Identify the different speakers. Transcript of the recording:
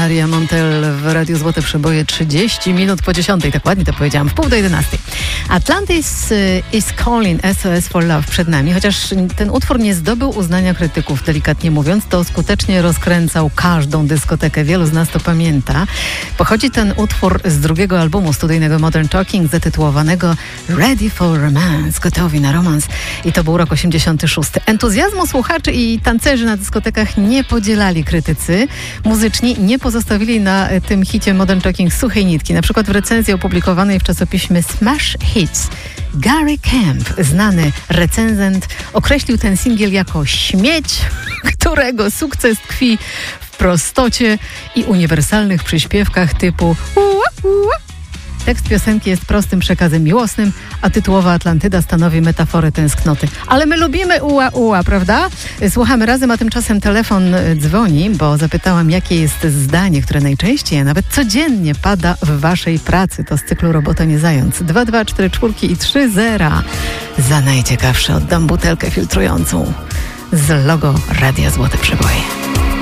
Speaker 1: Maria Montel w Radiu Złote Przeboje 30 minut po 10. Tak ładnie to powiedziałam, w pół do 11. Atlantis is Calling, SOS for Love przed nami. Chociaż ten utwór nie zdobył uznania krytyków, delikatnie mówiąc, to skutecznie rozkręcał każdą dyskotekę. Wielu z nas to pamięta. Pochodzi ten utwór z drugiego albumu studyjnego Modern Talking zatytułowanego Ready for Romance, gotowi na romans. I to był rok 86. Entuzjazmu słuchaczy i tancerzy na dyskotekach nie podzielali krytycy. Muzyczni nie pozostawili na tym hicie Modern Talking suchej nitki. Na przykład w recenzji opublikowanej w czasopiśmie Smash Hits Gary Kemp, znany recenzent, określił ten singiel jako śmieć, którego sukces tkwi w prostocie i uniwersalnych przyśpiewkach typu ua, ua. Tekst piosenki jest prostym przekazem miłosnym, a tytułowa Atlantyda stanowi metaforę tęsknoty. Ale my lubimy ua, ua, prawda? Słuchamy razem, a tymczasem telefon dzwoni, bo zapytam, jakie jest zdanie, które najczęściej, a nawet codziennie pada w waszej pracy. To z cyklu Robota nie zając. 2, 2, 4, 4 i 3, 0. Za najciekawsze oddam butelkę filtrującą z logo Radia Złote Przeboje.